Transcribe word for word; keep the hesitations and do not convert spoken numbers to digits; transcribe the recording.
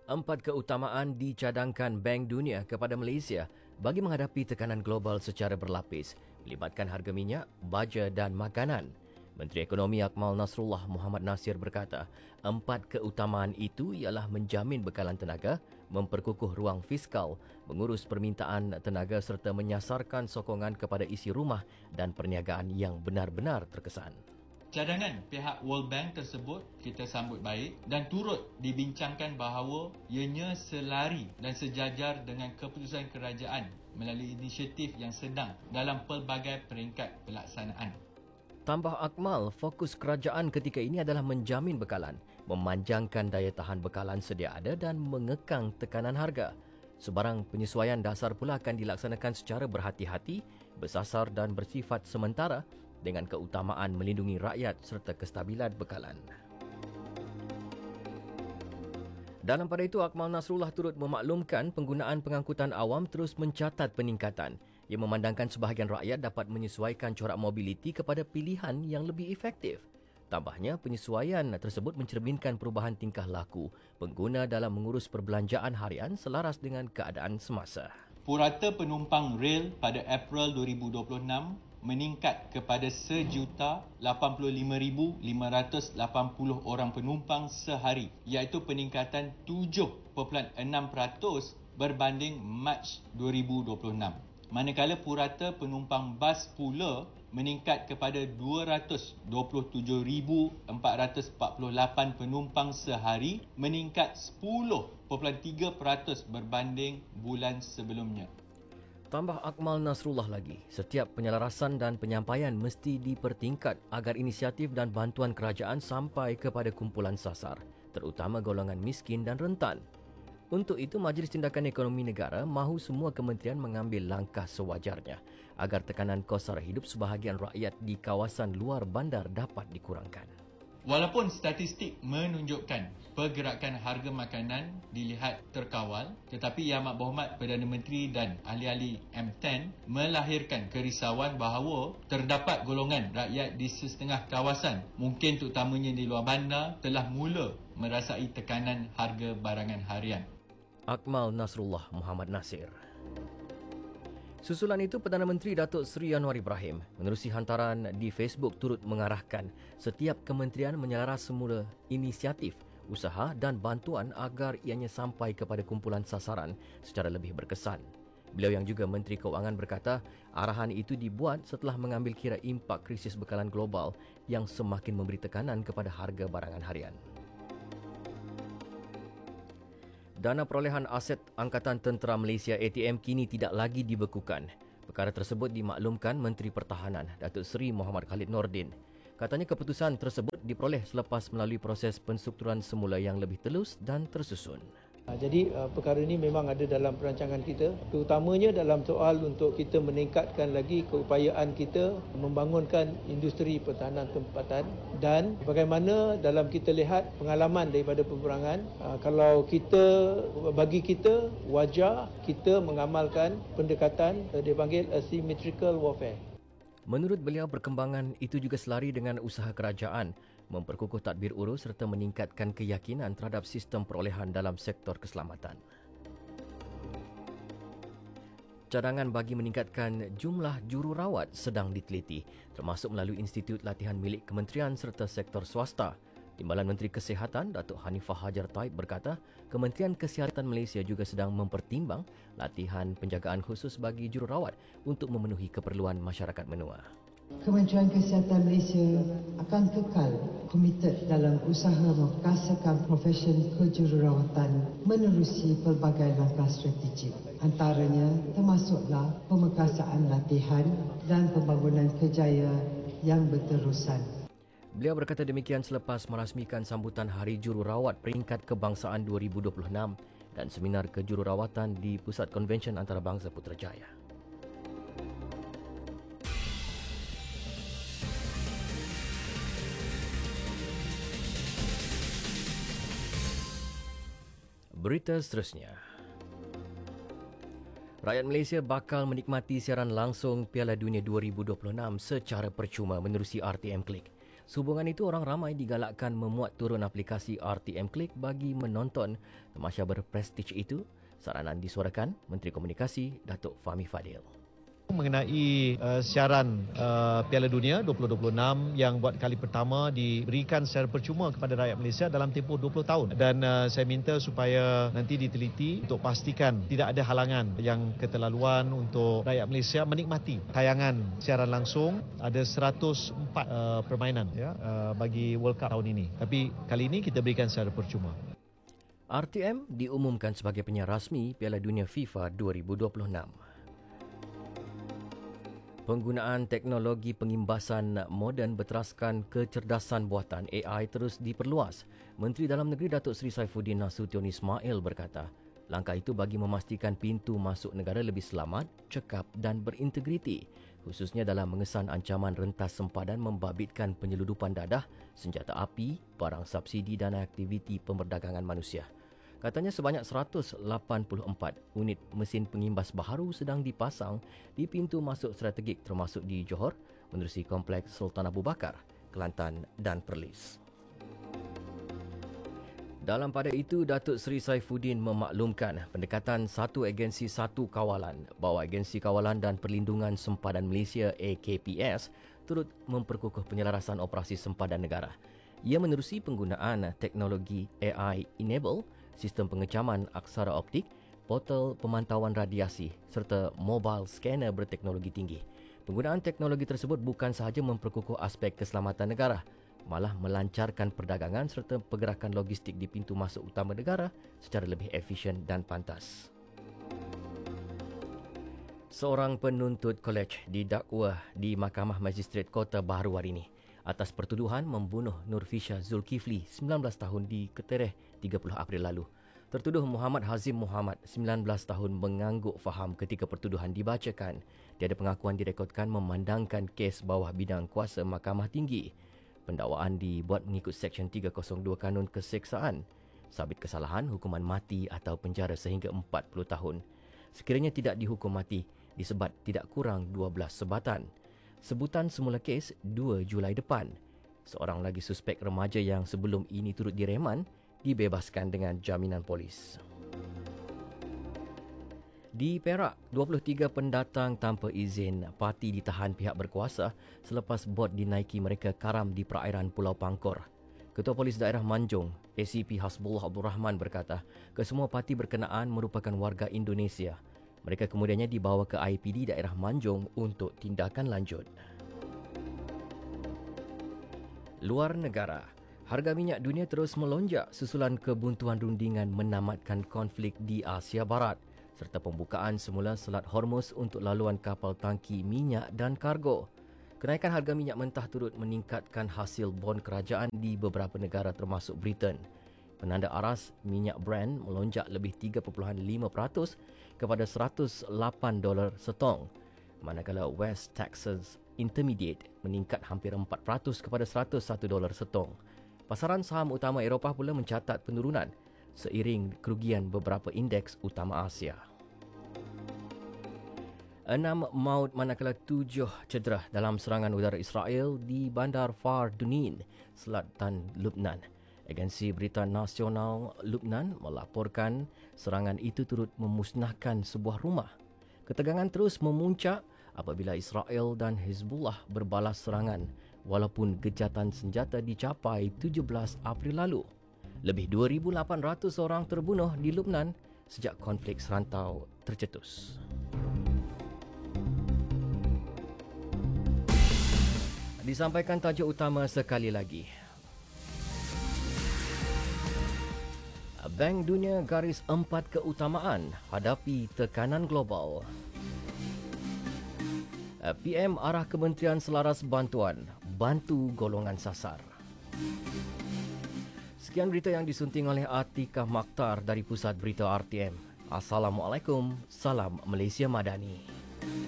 Empat keutamaan dicadangkan Bank Dunia kepada Malaysia bagi menghadapi tekanan global secara berlapis, melibatkan harga minyak, baja dan makanan. Menteri Ekonomi Akmal Nasrullah Muhammad Nasir berkata, empat keutamaan itu ialah menjamin bekalan tenaga, memperkukuh ruang fiskal, mengurus permintaan tenaga serta menyasarkan sokongan kepada isi rumah dan perniagaan yang benar-benar terkesan. Cadangan pihak World Bank tersebut kita sambut baik dan turut dibincangkan bahawa ianya selari dan sejajar dengan keputusan kerajaan melalui inisiatif yang sedang dalam pelbagai peringkat pelaksanaan. Tambah Akmal, fokus kerajaan ketika ini adalah menjamin bekalan, memanjangkan daya tahan bekalan sedia ada dan mengekang tekanan harga. Sebarang penyesuaian dasar pula akan dilaksanakan secara berhati-hati, bersasar dan bersifat sementara dengan keutamaan melindungi rakyat serta kestabilan bekalan. Dalam pada itu, Akmal Nasrullah turut memaklumkan penggunaan pengangkutan awam terus mencatat peningkatan. Ia memandangkan sebahagian rakyat dapat menyesuaikan corak mobiliti kepada pilihan yang lebih efektif. Tambahnya, penyesuaian tersebut mencerminkan perubahan tingkah laku pengguna dalam mengurus perbelanjaan harian selaras dengan keadaan semasa. Purata penumpang rel pada April dua ribu dua puluh enam meningkat kepada sejuta lapan puluh lima ribu lima ratus lapan puluh orang penumpang sehari, iaitu peningkatan tujuh perpuluhan enam peratus berbanding Mac dua ribu dua puluh enam. Manakala purata penumpang bas pula meningkat kepada dua ratus dua puluh tujuh ribu empat ratus empat puluh lapan penumpang sehari, meningkat sepuluh perpuluhan tiga peratus berbanding bulan sebelumnya. Tambah Akmal Nasrullah lagi, setiap penyelarasan dan penyampaian mesti dipertingkat agar inisiatif dan bantuan kerajaan sampai kepada kumpulan sasar, terutama golongan miskin dan rentan. Untuk itu, Majlis Tindakan Ekonomi Negara mahu semua kementerian mengambil langkah sewajarnya agar tekanan kos sara hidup sebahagian rakyat di kawasan luar bandar dapat dikurangkan. Walaupun statistik menunjukkan pergerakan harga makanan dilihat terkawal, tetapi Yang Amat Berhormat Perdana Menteri dan ahli-ahli M sepuluh melahirkan kerisauan bahawa terdapat golongan rakyat di setengah kawasan, mungkin terutamanya di luar bandar, telah mula merasai tekanan harga barangan harian. Akmal Nasrullah Muhammad Nasir. Susulan itu, Perdana Menteri Datuk Seri Anwar Ibrahim menerusi hantaran di Facebook turut mengarahkan setiap kementerian menyelaras semula inisiatif, usaha dan bantuan agar ianya sampai kepada kumpulan sasaran secara lebih berkesan. Beliau yang juga Menteri Keuangan berkata, arahan itu dibuat setelah mengambil kira impak krisis bekalan global yang semakin memberi tekanan kepada harga barangan harian. Dana perolehan aset Angkatan Tentera Malaysia A T M kini tidak lagi dibekukan. Perkara tersebut dimaklumkan Menteri Pertahanan Datuk Seri Muhammad Khalid Nordin. Katanya keputusan tersebut diperoleh selepas melalui proses penstrukturan semula yang lebih telus dan tersusun. Jadi perkara ini memang ada dalam perancangan kita, terutamanya dalam soal untuk kita meningkatkan lagi keupayaan kita membangunkan industri pertahanan tempatan, dan bagaimana dalam kita lihat pengalaman daripada peperangan, kalau kita, bagi kita wajar kita mengamalkan pendekatan dipanggil asymmetrical warfare. Menurut beliau, perkembangan itu juga selari dengan usaha kerajaan memperkukuh tadbir urus serta meningkatkan keyakinan terhadap sistem perolehan dalam sektor keselamatan. Cadangan bagi meningkatkan jumlah jururawat sedang diteliti, termasuk melalui institut latihan milik kementerian serta sektor swasta. Timbalan Menteri Kesihatan Datuk Hanifah Hajar Taib berkata, Kementerian Kesihatan Malaysia juga sedang mempertimbang latihan penjagaan khusus bagi jururawat untuk memenuhi keperluan masyarakat menua. Kementerian Kesihatan Malaysia akan kekal komited dalam usaha memperkasakan profesion kejururawatan menerusi pelbagai langkah strategik. Antaranya termasuklah pemekasaan latihan dan pembangunan kerjaya yang berterusan. Beliau berkata demikian selepas merasmikan sambutan Hari Jururawat Peringkat Kebangsaan dua ribu dua puluh enam dan seminar kejururawatan di Pusat Konvensyen Antarabangsa Putrajaya. Berita seterusnya. Rakyat Malaysia bakal menikmati siaran langsung Piala Dunia dua ribu dua puluh enam secara percuma menerusi R T M Klik. Sehubungan itu, orang ramai digalakkan memuat turun aplikasi R T M Click bagi menonton tamasya berprestij itu. Saranan disuarakan Menteri Komunikasi Datuk Fahmi Fadil. Mengenai uh, siaran uh, Piala Dunia dua ribu dua puluh enam yang buat kali pertama diberikan secara percuma kepada rakyat Malaysia dalam tempoh dua puluh tahun, dan uh, saya minta supaya nanti diteliti untuk pastikan tidak ada halangan yang keterlaluan untuk rakyat Malaysia menikmati tayangan siaran langsung. Ada seratus empat uh, permainan ya uh, bagi World Cup tahun ini, tapi kali ini kita berikan secara percuma. R T M diumumkan sebagai penyiar rasmi Piala Dunia FIFA dua ribu dua puluh enam. Penggunaan teknologi pengimbasan moden berteraskan kecerdasan buatan A I terus diperluas. Menteri Dalam Negeri Datuk Seri Saifuddin Nasution Ismail berkata, langkah itu bagi memastikan pintu masuk negara lebih selamat, cekap dan berintegriti, khususnya dalam mengesan ancaman rentas sempadan membabitkan penyeludupan dadah, senjata api, barang subsidi dan aktiviti pemperdagangan manusia. Katanya sebanyak seratus lapan puluh empat unit mesin pengimbas baharu sedang dipasang di pintu masuk strategik termasuk di Johor, menerusi Kompleks Sultan Abu Bakar, Kelantan dan Perlis. Dalam pada itu, Datuk Seri Saifuddin memaklumkan pendekatan satu agensi satu kawalan bahawa Agensi Kawalan dan Perlindungan Sempadan Malaysia A K P S turut memperkukuh penyelarasan operasi sempadan negara. Ia menerusi penggunaan teknologi A I Enable, sistem pengecaman aksara optik, portal pemantauan radiasi serta mobile scanner berteknologi tinggi. Penggunaan teknologi tersebut bukan sahaja memperkukuh aspek keselamatan negara, malah melancarkan perdagangan serta pergerakan logistik di pintu masuk utama negara secara lebih efisien dan pantas. Seorang penuntut kolej didakwa di Mahkamah Magistrate Kota Baharu hari ini atas pertuduhan membunuh Nurfisha Zulkifli, sembilan belas tahun di Ketereh tiga puluh April lalu. Tertuduh Muhammad Hazim Muhammad, sembilan belas tahun, mengangguk faham ketika pertuduhan dibacakan. Tiada pengakuan direkodkan memandangkan kes bawah bidang kuasa Mahkamah Tinggi. Pendakwaan dibuat mengikut Seksyen tiga kosong dua Kanun Keseksaan. Sabit kesalahan, hukuman mati atau penjara sehingga empat puluh tahun. Sekiranya tidak dihukum mati, disebat tidak kurang dua belas sebatan. Sebutan semula kes dua Julai depan. Seorang lagi suspek remaja yang sebelum ini turut direman dibebaskan dengan jaminan polis. Di Perak, dua puluh tiga pendatang tanpa izin parti ditahan pihak berkuasa selepas bot dinaiki mereka karam di perairan Pulau Pangkor. Ketua Polis Daerah Manjung, A C P Hasbullah Abdul Rahman berkata, kesemua parti berkenaan merupakan warga Indonesia. Mereka kemudiannya dibawa ke I P D daerah Manjung untuk tindakan lanjut. Luar negara, harga minyak dunia terus melonjak susulan kebuntuan rundingan menamatkan konflik di Asia Barat serta pembukaan semula Selat Hormuz untuk laluan kapal tangki minyak dan kargo. Kenaikan harga minyak mentah turut meningkatkan hasil bon kerajaan di beberapa negara termasuk Britain. Penanda aras minyak Brent melonjak lebih tiga perpuluhan lima peratus kepada seratus lapan dolar setong, manakala West Texas Intermediate meningkat hampir empat peratus kepada seratus satu dolar setong. Pasaran saham utama Eropah pula mencatat penurunan seiring kerugian beberapa indeks utama Asia. Enam maut manakala tujuh cedera dalam serangan udara Israel di Bandar Far Dunin, selatan Lubnan. Agensi Berita Nasional Lubnan melaporkan serangan itu turut memusnahkan sebuah rumah. Ketegangan terus memuncak apabila Israel dan Hezbollah berbalas serangan walaupun gejatan senjata dicapai tujuh belas April lalu. Lebih dua ribu lapan ratus orang terbunuh di Lubnan sejak konflik serantau tercetus. Disampaikan tajuk utama sekali lagi. Bank Dunia garis empat keutamaan hadapi tekanan global. P M arah Kementerian Selaras Bantuan, bantu golongan sasar. Sekian berita yang disunting oleh Atikah Makhtar dari Pusat Berita R T M. Assalamualaikum, salam Malaysia Madani.